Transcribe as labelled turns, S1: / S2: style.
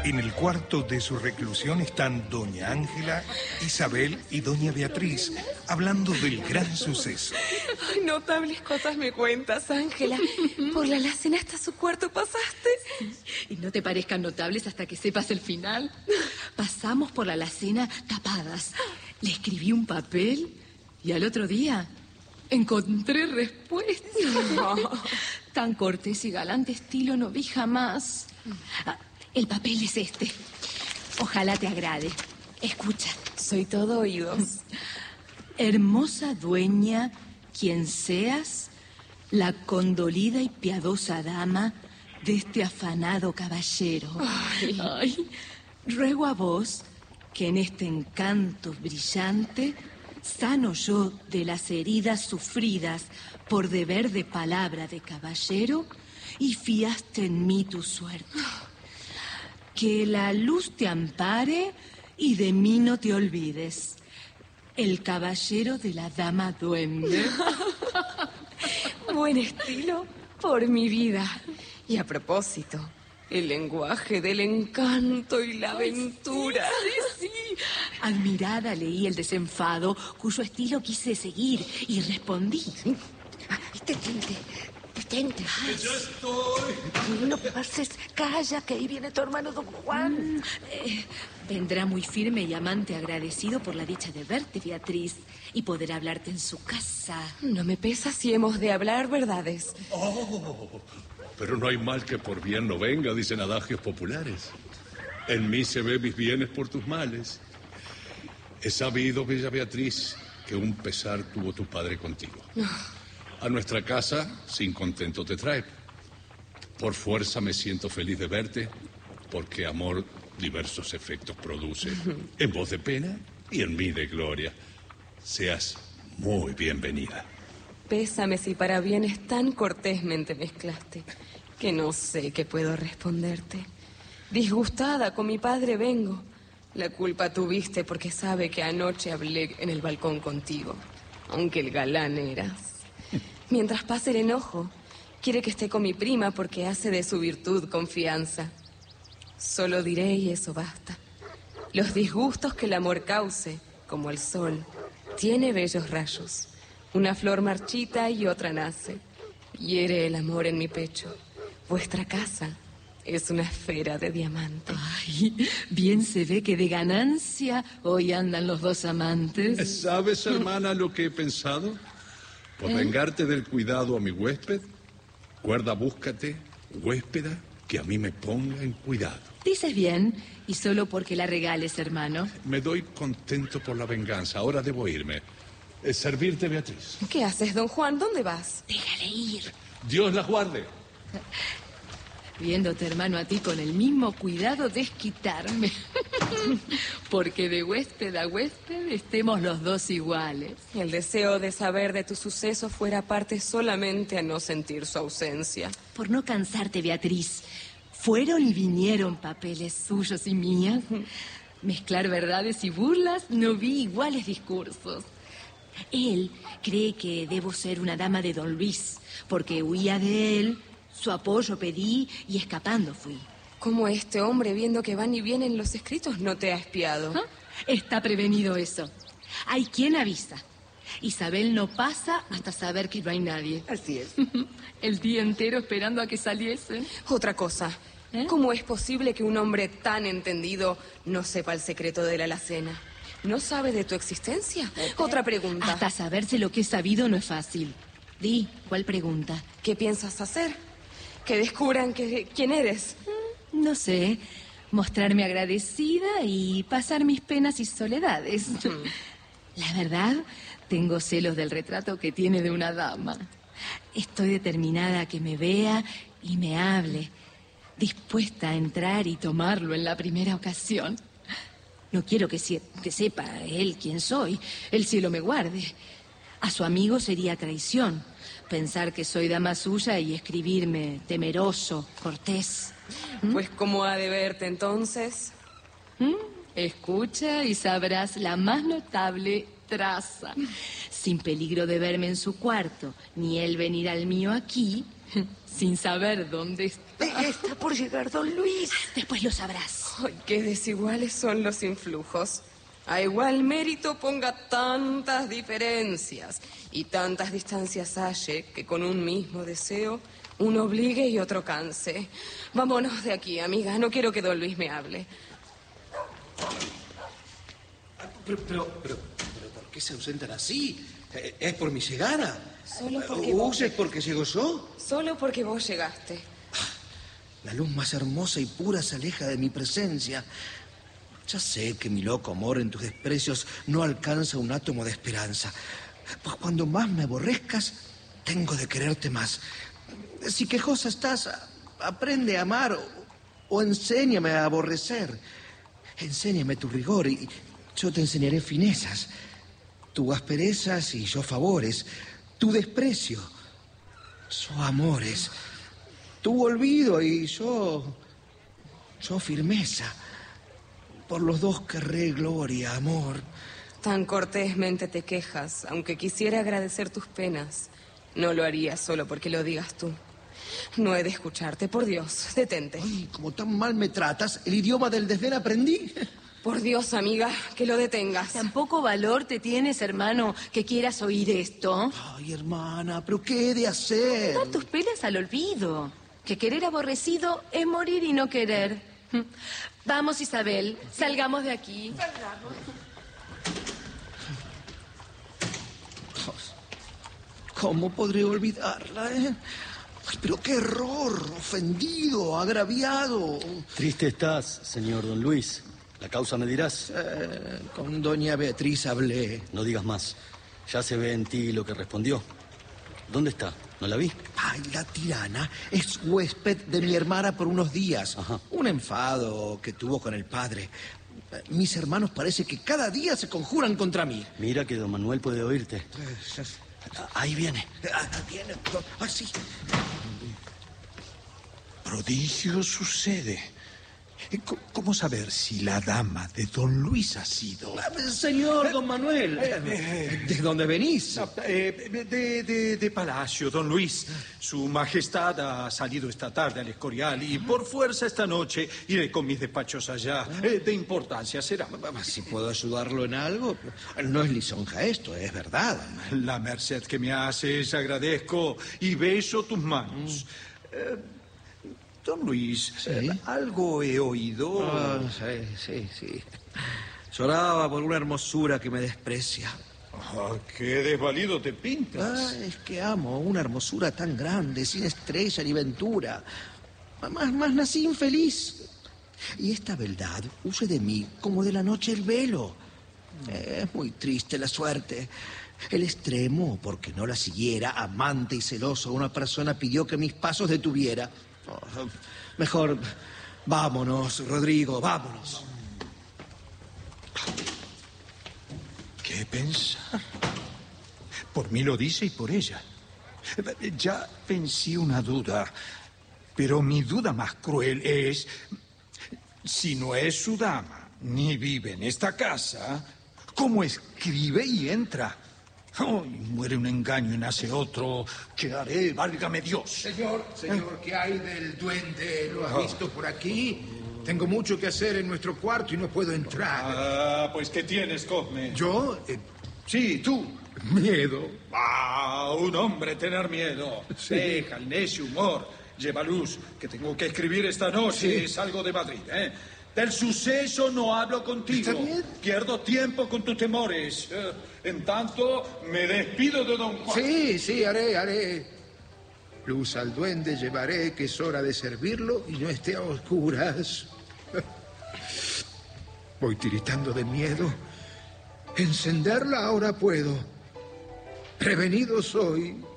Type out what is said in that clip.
S1: En el cuarto de su reclusión están doña Ángela, Isabel y doña Beatriz hablando del gran suceso.
S2: Ay, notables cosas me cuentas, Ángela. Por la alacena hasta su cuarto pasaste.
S3: Y no te parezcan notables hasta que sepas el final. Pasamos por la alacena tapadas. Le escribí un papel y al otro día encontré respuesta. Tan cortés y galante estilo no vi jamás. El papel es este. Ojalá te agrade. Escucha.
S2: Soy todo oídos.
S3: Hermosa dueña, quien seas, la condolida y piadosa dama de este afanado caballero. Ay, ruego a vos que en este encanto brillante sano yo de las heridas sufridas por deber de palabra de caballero y fiaste en mí tu suerte. Que la luz te ampare y de mí no te olvides. El caballero de la dama duende.
S2: Buen estilo por mi vida. Y a propósito, el lenguaje del encanto y la aventura.
S3: Sí. Admirada leí el desenfado, cuyo estilo quise seguir y respondí.
S4: Detente.
S5: ¡Ya estoy!
S4: No pases, calla, que ahí viene tu hermano don Juan.
S3: Vendrá muy firme y amante agradecido por la dicha de verte, Beatriz, y poder hablarte en su casa.
S2: No me pesa si hemos de hablar verdades.
S5: Oh, pero no hay mal que por bien no venga, dicen adagios populares. En mí se ve mis bienes por tus males. He sabido, bella Beatriz, que un pesar tuvo tu padre contigo. A nuestra casa, sin contento te trae. Por fuerza me siento feliz de verte, porque amor diversos efectos produce. En vos de pena y en mí de gloria. Seas muy bienvenida.
S2: Pésame si para bienes tan cortésmente mezclaste, que no sé qué puedo responderte. Disgustada con mi padre vengo. La culpa tuviste porque sabe que anoche hablé en el balcón contigo, aunque el galán eras. Mientras pase el enojo, quiere que esté con mi prima porque hace de su virtud confianza. Solo diré y eso basta. Los disgustos que el amor cause, como el sol, tiene bellos rayos. Una flor marchita y otra nace. Hiere el amor en mi pecho. Vuestra casa es una esfera de diamante.
S3: Ay, bien se ve que de ganancia hoy andan los dos amantes.
S5: ¿Sabes, hermana, lo que he pensado? Por vengarte del cuidado a mi huésped, guarda, búscate, huéspeda, que a mí me ponga en cuidado.
S3: Dices bien, y solo porque la regales, hermano.
S5: Me doy contento por la venganza. Ahora debo irme. Servirte, Beatriz.
S2: ¿Qué haces, don Juan? ¿Dónde vas?
S3: Déjale ir.
S5: Dios la guarde.
S3: Viéndote, hermano, a ti con el mismo cuidado, desquitarme. Porque de huésped a huésped estemos los dos iguales.
S2: El deseo de saber de tu suceso fuera parte solamente a no sentir su ausencia.
S3: Por no cansarte, Beatriz, fueron y vinieron papeles suyos y mías. Mezclar verdades y burlas, no vi iguales discursos. Él cree que debo ser una dama de don Luis, porque huía de él. Su apoyo pedí y escapando fui.
S2: ¿Cómo este hombre, viendo que van y vienen los escritos, no te ha espiado?
S3: Está prevenido eso. Hay quien avisa. Isabel no pasa hasta saber que no hay nadie.
S4: Así es.
S3: El día entero esperando a que saliesen.
S2: Otra cosa. ¿Cómo es posible que un hombre tan entendido no sepa el secreto de la alacena? ¿No sabe de tu existencia? Otra pregunta.
S3: Hasta saberse lo que he sabido no es fácil. Di, ¿cuál pregunta?
S2: ¿Qué piensas hacer? Que descubran quién eres.
S3: No sé, mostrarme agradecida y pasar mis penas y soledades. La verdad, tengo celos del retrato que tiene de una dama. Estoy determinada a que me vea y me hable, dispuesta a entrar y tomarlo en la primera ocasión. No quiero que sepa él quién soy, el cielo me guarde. A su amigo sería traición pensar que soy dama suya y escribirme temeroso, cortés.
S2: Pues ¿cómo ha de verte entonces?
S3: Escucha y sabrás la más notable traza. Sin peligro de verme en su cuarto, ni él venir al mío aquí, sin saber dónde está.
S4: Está por llegar don Luis.
S3: Después lo sabrás.
S2: Ay, qué desiguales son los influjos. A igual mérito ponga tantas diferencias y tantas distancias halle que con un mismo deseo uno obligue y otro canse. Vámonos de aquí, amiga. No quiero que don Luis me hable.
S6: Pero, ¿por qué se ausentan así? ¿Es por mi llegada?
S2: Solo porque vos...
S6: ¿Es porque llego yo?
S2: Solo porque vos llegaste.
S6: La luz más hermosa y pura se aleja de mi presencia. Ya sé que mi loco amor en tus desprecios no alcanza un átomo de esperanza. Pues cuando más me aborrezcas, tengo de quererte más. Si quejosa estás, aprende a amar o enséñame a aborrecer. Enséñame tu rigor y yo te enseñaré finezas. Tu asperezas y yo favores. Tu desprecio, yo amores. Tu olvido y yo firmeza. Por los dos querré gloria, amor.
S2: Tan cortésmente te quejas, aunque quisiera agradecer tus penas. No lo haría solo porque lo digas tú. No he de escucharte, por Dios, detente.
S6: Ay, como tan mal me tratas, el idioma del desdén aprendí.
S2: Por Dios, amiga, que lo detengas.
S3: Tampoco valor te tienes, hermano, que quieras oír esto.
S6: Ay, hermana, ¿pero qué he de hacer?
S3: Dar tus penas al olvido. Que querer aborrecido es morir y no querer. Vamos, Isabel, salgamos de aquí.
S6: ¿Cómo podré olvidarla, Ay, pero qué error, ofendido, agraviado.
S7: Triste estás, señor don Luis. La causa me dirás.
S6: Con doña Beatriz hablé.
S7: No digas más. Ya se ve en ti lo que respondió. ¿Dónde está? ¿No la vi?
S6: Ay, la tirana es huésped de mi hermana por unos días.
S7: Ajá.
S6: Un enfado que tuvo con el padre. Mis hermanos parece que cada día se conjuran contra mí.
S7: Mira que don Manuel puede oírte. Ahí viene.
S6: Viene. Sí.
S1: Prodigio sucede. ¿Cómo saber si la dama de don Luis ha sido?
S6: Señor don Manuel, ¿de dónde venís?
S1: De Palacio, don Luis. Su Majestad ha salido esta tarde al Escorial y por fuerza esta noche iré con mis despachos allá. De importancia será.
S6: Si puedo ayudarlo en algo, no es lisonja esto, es verdad.
S1: La merced que me haces agradezco y beso tus manos. Don Luis,
S6: ¿Sí?
S1: algo he oído.
S6: Sí. Lloraba por una hermosura que me desprecia.
S1: ¡Qué desvalido te pintas!
S6: Es que amo una hermosura tan grande, sin estrella ni ventura. Más nací infeliz. Y esta beldad huye de mí como de la noche el velo. Es muy triste la suerte. El extremo, porque no la siguiera, amante y celoso, una persona pidió que mis pasos detuviera. Mejor vámonos, Rodrigo, vámonos.
S1: ¿Qué pensar? Por mí lo dice y por ella. Ya vencí una duda, pero mi duda más cruel es, si no es su dama, ni vive en esta casa, ¿cómo escribe y entra? Oh, y muere un engaño y nace otro. ¿Qué haré? Válgame Dios.
S8: Señor, ¿qué hay del duende? ¿Lo has visto por aquí? Tengo mucho que hacer en nuestro cuarto y no puedo entrar.
S1: Pues ¿qué tienes, Cosme?
S8: ¿Yo?
S1: Sí, tú.
S8: Miedo.
S1: Un hombre tener miedo.
S8: Sí.
S1: Deja el necio humor. Lleva luz, que tengo que escribir esta noche.
S8: Sí.
S1: Salgo de Madrid, Del suceso no hablo contigo.
S8: ¿Está bien?
S1: Pierdo tiempo con tus temores. En tanto, me despido de don Juan.
S8: Sí, haré. Luz al duende llevaré, que es hora de servirlo y no esté a oscuras. Voy tiritando de miedo. Encenderla ahora puedo. Prevenido soy.